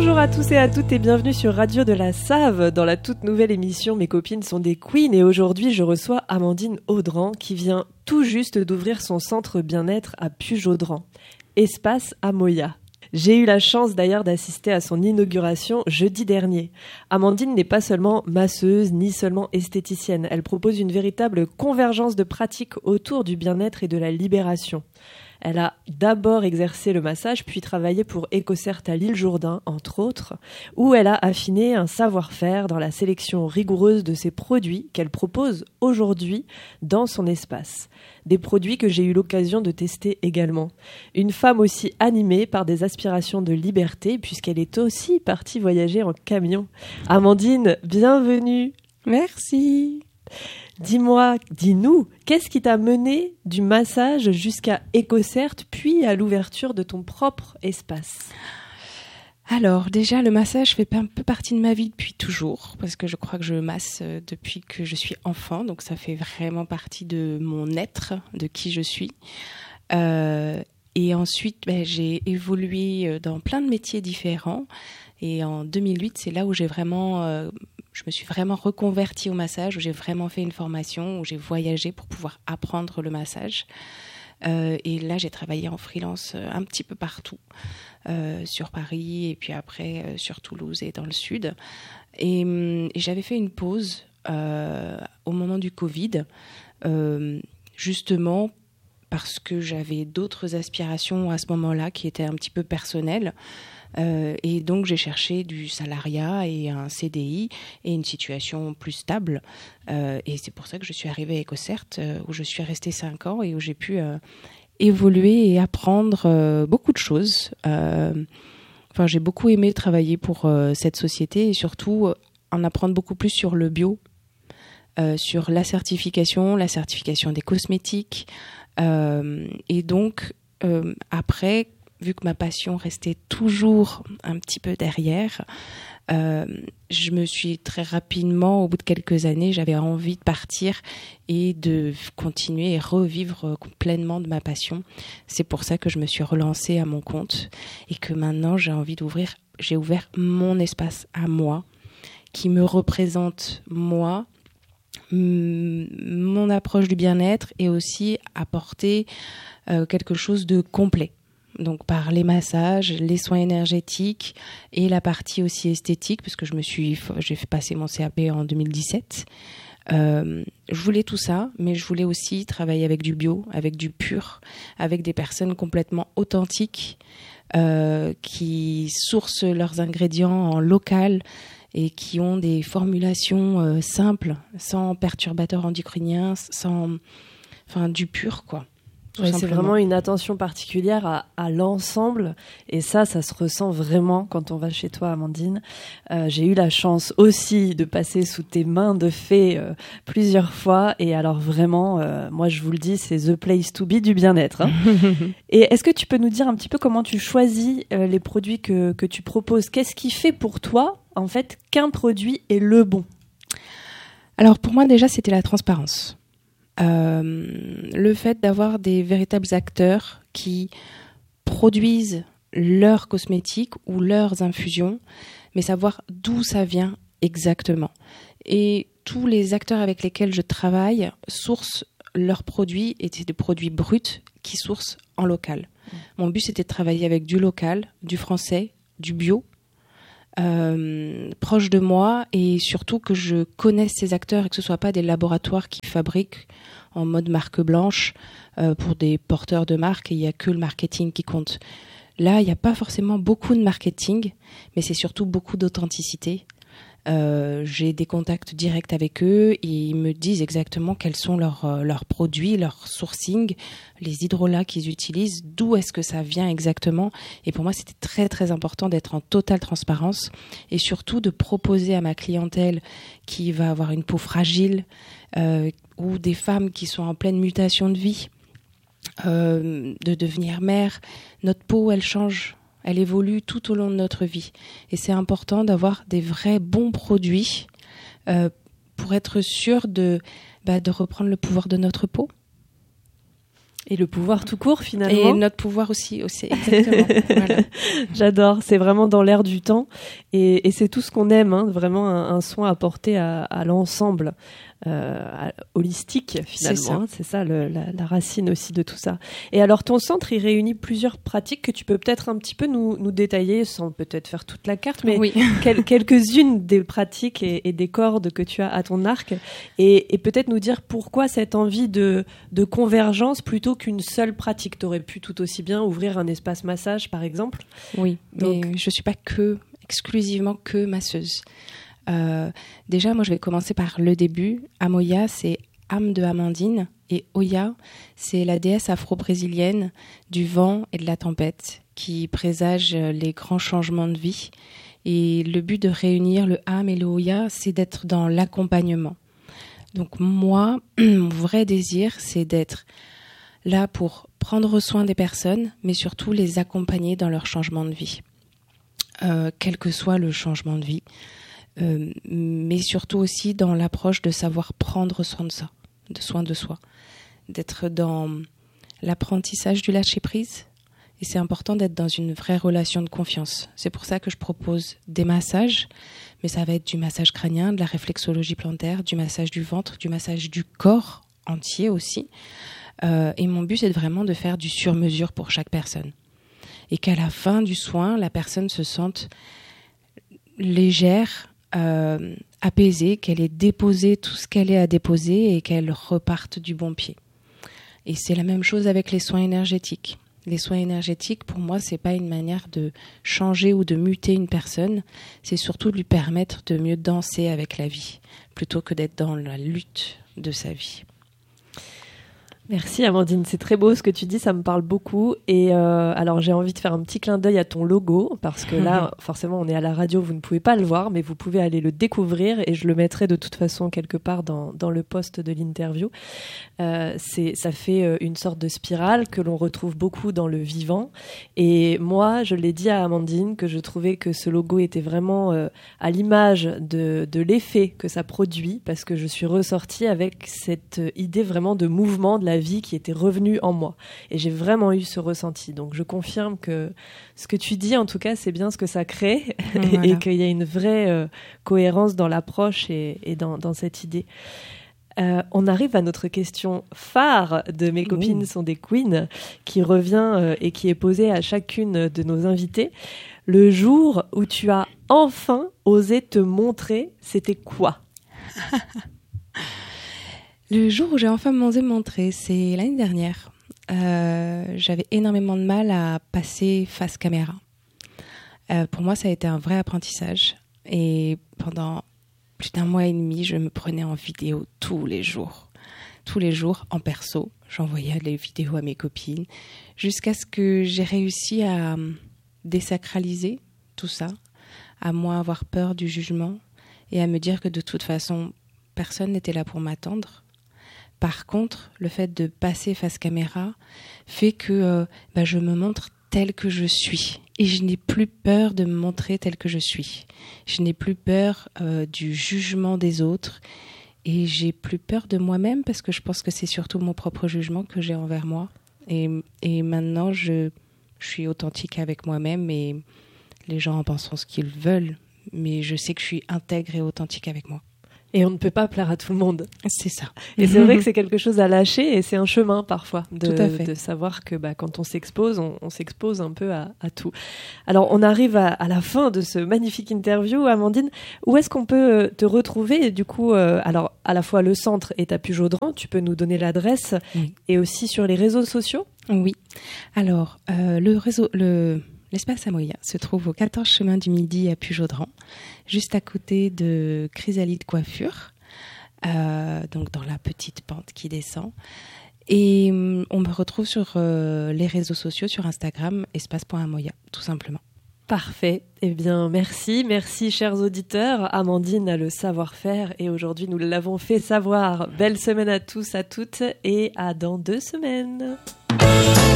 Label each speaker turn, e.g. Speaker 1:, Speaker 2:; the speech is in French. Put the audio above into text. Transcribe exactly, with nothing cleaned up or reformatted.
Speaker 1: Bonjour à tous et à toutes et bienvenue sur Radio de la Save dans la toute nouvelle émission Mes copines sont des queens et aujourd'hui je reçois Amandine Audran qui vient tout juste d'ouvrir son centre bien-être à Pujaudran, Espace Amoya. J'ai eu la chance d'ailleurs d'assister à son inauguration jeudi dernier. Amandine n'est pas seulement masseuse ni seulement esthéticienne, elle propose une véritable convergence de pratiques autour du bien-être et de la libération. Elle a d'abord exercé le massage, puis travaillé pour Ecocert à l'île Jourdain, entre autres, où elle a affiné un savoir-faire dans la sélection rigoureuse de ses produits qu'elle propose aujourd'hui dans son espace. Des produits que j'ai eu l'occasion de tester également. Une femme aussi animée par des aspirations de liberté, puisqu'elle est aussi partie voyager en camion. Amandine, bienvenue.
Speaker 2: Merci.
Speaker 1: Dis-moi, dis-nous, qu'est-ce qui t'a mené du massage jusqu'à Ecocert, puis à l'ouverture de ton propre espace ?
Speaker 2: Alors déjà, le massage fait un peu partie de ma vie depuis toujours, parce que je crois que je masse depuis que je suis enfant, donc ça fait vraiment partie de mon être, de qui je suis. Euh, et ensuite, ben, j'ai évolué dans plein de métiers différents, et en deux mille huit, c'est là où j'ai vraiment... Euh, je me suis vraiment reconvertie au massage, où j'ai vraiment fait une formation, où j'ai voyagé pour pouvoir apprendre le massage. Euh, et là, j'ai travaillé en freelance un petit peu partout, euh, sur Paris et puis après euh, sur Toulouse et dans le sud. Et, et j'avais fait une pause euh, au moment du Covid, euh, justement parce que j'avais d'autres aspirations à ce moment-là qui étaient un petit peu personnelles. Euh, et donc j'ai cherché du salariat et un C D I et une situation plus stable. Euh, et c'est pour ça que je suis arrivée à Ecocert, euh, où je suis restée cinq ans et où j'ai pu euh, évoluer et apprendre euh, beaucoup de choses. Euh, enfin, j'ai beaucoup aimé travailler pour euh, cette société et surtout euh, en apprendre beaucoup plus sur le bio, euh, sur la certification, la certification des cosmétiques. Euh, et donc, euh, après... vu que ma passion restait toujours un petit peu derrière, euh, je me suis très rapidement, au bout de quelques années, j'avais envie de partir et de continuer et revivre pleinement de ma passion. C'est pour ça que je me suis relancée à mon compte et que maintenant j'ai envie d'ouvrir, j'ai ouvert mon espace à moi, qui me représente moi, m- mon approche du bien-être et aussi apporter euh, quelque chose de complet. Donc par les massages, les soins énergétiques et la partie aussi esthétique, parce que je me suis, j'ai fait passer mon C A P en deux mille dix-sept. Euh, je voulais tout ça, mais je voulais aussi travailler avec du bio, avec du pur, avec des personnes complètement authentiques euh, qui sourcent leurs ingrédients en local et qui ont des formulations euh, simples, sans perturbateurs endocriniens, sans, enfin du pur quoi.
Speaker 1: Ouais, c'est vraiment une attention particulière à, à l'ensemble et ça, ça se ressent vraiment quand on va chez toi, Amandine. Euh, j'ai eu la chance aussi de passer sous tes mains de fée euh, plusieurs fois et alors vraiment, euh, moi je vous le dis, c'est the place to be du bien-être. Hein. Et est-ce que tu peux nous dire un petit peu comment tu choisis euh, les produits que, que tu proposes ? Qu'est-ce qui fait pour toi, en fait, qu'un produit est le bon ?
Speaker 2: Alors pour moi déjà, c'était la transparence. Euh, le fait d'avoir des véritables acteurs qui produisent leurs cosmétiques ou leurs infusions, mais savoir d'où ça vient exactement. Et tous les acteurs avec lesquels je travaille sourcent leurs produits et c'est des produits bruts qui sourcent en local. Mmh. Mon but, c'était de travailler avec du local, du français, du bio, Euh, proche de moi et surtout que je connaisse ces acteurs et que ce ne soit pas des laboratoires qui fabriquent en mode marque blanche euh, pour des porteurs de marque et il n'y a que le marketing qui compte. Là, il n'y a pas forcément beaucoup de marketing, mais c'est surtout beaucoup d'authenticité. Euh, j'ai des contacts directs avec eux et ils me disent exactement quels sont leurs, euh, leurs produits, leur sourcing, les hydrolats qu'ils utilisent, d'où est-ce que ça vient exactement. Et pour moi, c'était très très important d'être en totale transparence et surtout de proposer à ma clientèle qui va avoir une peau fragile euh, ou des femmes qui sont en pleine mutation de vie, euh, de devenir mère. Notre peau, elle change. Elle évolue tout au long de notre vie. Et c'est important d'avoir des vrais bons produits euh, pour être sûr de, bah, de reprendre le pouvoir de notre peau.
Speaker 1: Et le pouvoir tout court, finalement.
Speaker 2: Et notre pouvoir aussi, aussi exactement. Voilà.
Speaker 1: J'adore, c'est vraiment dans l'air du temps. Et, et c'est tout ce qu'on aime, hein, vraiment un, un soin apporté à, à l'ensemble, euh, à, holistique, finalement. C'est ça, hein, c'est ça le, la, la racine aussi de tout ça. Et alors, ton centre, il réunit plusieurs pratiques que tu peux peut-être un petit peu nous, nous détailler, sans peut-être faire toute la carte, mais
Speaker 2: oui.
Speaker 1: quel, quelques-unes des pratiques et, et des cordes que tu as à ton arc. Et, et peut-être nous dire pourquoi cette envie de, de convergence plutôt qu'une seule pratique. Tu aurais pu tout aussi bien ouvrir un espace massage, par exemple.
Speaker 2: Oui,
Speaker 1: donc
Speaker 2: mais je ne suis pas que, exclusivement que masseuse. Euh, déjà, moi, je vais commencer par le début. Amoya, c'est âme de Amandine. Et Oya, c'est la déesse afro-brésilienne du vent et de la tempête qui présage les grands changements de vie. Et le but de réunir le âme et le Oya, c'est d'être dans l'accompagnement. Donc moi, mon vrai désir, c'est d'être là pour prendre soin des personnes, mais surtout les accompagner dans leur changement de vie, euh, quel que soit le changement de vie, euh, mais surtout aussi dans l'approche de savoir prendre soin de ça, de soin de soi, d'être dans l'apprentissage du lâcher-prise. Et c'est important d'être dans une vraie relation de confiance. C'est pour ça que je propose des massages, mais ça va être du massage crânien, de la réflexologie plantaire, du massage du ventre, du massage du corps entier aussi. Euh, et mon but, c'est vraiment de faire du sur-mesure pour chaque personne. Et qu'à la fin du soin, la personne se sente légère, euh, apaisée, qu'elle ait déposé tout ce qu'elle ait à déposer et qu'elle reparte du bon pied. Et c'est la même chose avec les soins énergétiques. Les soins énergétiques, pour moi, c'est pas une manière de changer ou de muter une personne, c'est surtout de lui permettre de mieux danser avec la vie, plutôt que d'être dans la lutte de sa vie.
Speaker 1: Merci Amandine, c'est très beau ce que tu dis, ça me parle beaucoup. Et euh, alors j'ai envie de faire un petit clin d'œil à ton logo, parce que là, forcément, on est à la radio, vous ne pouvez pas le voir, mais vous pouvez aller le découvrir et je le mettrai de toute façon quelque part dans, dans le post de l'interview. Euh, c'est, ça fait une sorte de spirale que l'on retrouve beaucoup dans le vivant. Et moi, je l'ai dit à Amandine que je trouvais que ce logo était vraiment euh, à l'image de, de l'effet que ça produit, parce que je suis ressortie avec cette idée vraiment de mouvement de la vie qui était revenue en moi. Et j'ai vraiment eu ce ressenti. Donc je confirme que ce que tu dis, en tout cas, c'est bien ce que ça crée voilà. Et qu'il y a une vraie euh, cohérence dans l'approche et, et dans, dans cette idée. Euh, on arrive à notre question phare de Mes copines mmh. sont des queens, qui revient euh, et qui est posée à chacune de nos invités. Le jour où tu as enfin osé te montrer, c'était quoi ?
Speaker 2: Le jour où j'ai enfin osé me montrer, c'est l'année dernière. Euh, j'avais énormément de mal à passer face caméra. Euh, pour moi, ça a été un vrai apprentissage. Et pendant plus d'un mois et demi, je me prenais en vidéo tous les jours. Tous les jours, en perso. J'envoyais les vidéos à mes copines. Jusqu'à ce que j'ai réussi à désacraliser tout ça, à moins avoir peur du jugement et à me dire que de toute façon, personne n'était là pour m'attendre. Par contre, le fait de passer face caméra fait que euh, bah, je me montre telle que je suis. Et je n'ai plus peur de me montrer telle que je suis. Je n'ai plus peur euh, du jugement des autres. Et j'ai plus peur de moi-même parce que je pense que c'est surtout mon propre jugement que j'ai envers moi. Et, et maintenant, je, je suis authentique avec moi-même et les gens en penseront ce qu'ils veulent. Mais je sais que je suis intègre et authentique avec moi.
Speaker 1: Et on ne peut pas plaire à tout le monde.
Speaker 2: C'est ça.
Speaker 1: Et c'est vrai que c'est quelque chose à lâcher et c'est un chemin parfois de,
Speaker 2: tout à fait.
Speaker 1: de savoir que bah, quand on s'expose, on, on s'expose un peu à, à tout. Alors on arrive à, à la fin de ce magnifique interview. Amandine, où est-ce qu'on peut te retrouver ? Du coup, euh, alors à la fois le centre est à Pujaudran, tu peux nous donner l'adresse oui. Et aussi sur les réseaux sociaux ?
Speaker 2: Oui. Alors euh, le réseau... Le... L'espace Amoya se trouve au quatorze chemin du Midi à Pujaudran, juste à côté de Chrysalide Coiffure, euh, donc dans la petite pente qui descend. Et on me retrouve sur euh, les réseaux sociaux, sur Instagram, espace.amoya, tout simplement.
Speaker 1: Parfait. Eh bien, merci. Merci, chers auditeurs. Amandine a le savoir-faire et aujourd'hui, nous l'avons fait savoir. Belle semaine à tous, à toutes et à dans deux semaines.